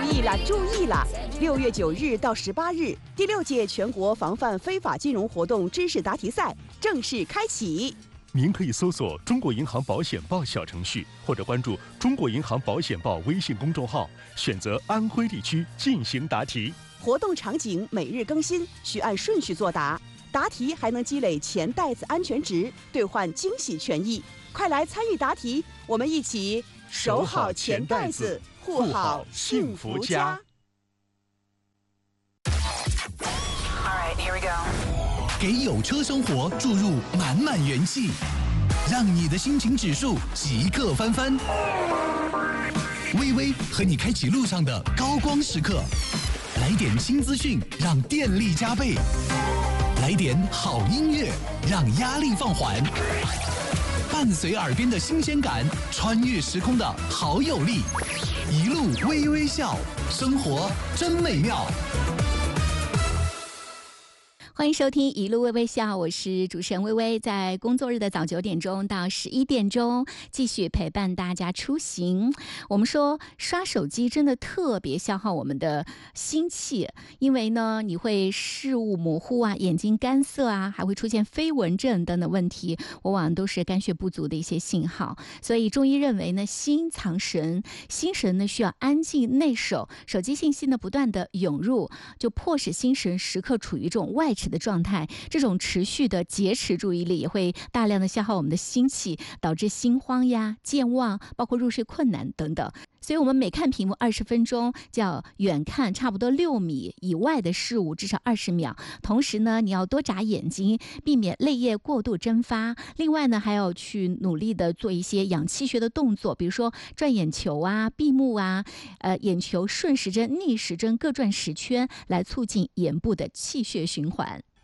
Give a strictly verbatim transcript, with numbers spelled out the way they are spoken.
意了，注意了！六月九日到十八日，第六届全国防范非法金融活动知识答题赛正式开启。 您可以搜索中国银行保险报小程序，或者关注中国银行保险报微信公众号，选择安徽地区进行答题。 活动场景每日更新，需按顺序作答。答题还能积累钱袋子安全值，兑换惊喜权益。快来参与答题，我们一起守好钱袋子，护好幸福家。 All right, here we go. 给有车生活注入满满元气，让你的心情指数即刻翻番。微微和你开启路上的高光时刻，来点新资讯，让电力加倍；来点好音乐，让压力放缓。伴随耳边的新鲜感，穿越时空的好有力，一路微微笑，生活真美妙。 欢迎收听一路微微笑，我是主持人微微，在工作日的早九点钟到十一点钟继续陪伴大家出行。我们说刷手机真的特别消耗我们的心气，因为呢你会视物模糊啊，眼睛干涩啊，还会出现飞蚊症等等问题，往往都是肝血不足的一些信号。所以中医认为呢，心藏神，心神呢需要安静内守，手机信息呢不断的涌入，就迫使心神时刻处于这种外持的状态，这种持续的劫持注意力也会大量的消耗我们的心气，导致心慌呀、健忘，包括入睡困难等等。所以我们每看屏幕二十分钟，就要远看差不多六米以外的事物，至少二十秒。同时呢，你要多眨眼睛，避免泪液过度蒸发。另外呢，还要去努力的做一些养气穴的动作，比如说转眼球啊、闭目啊，呃，眼球顺时针、逆时针各转十圈，来促进眼部的气血循环。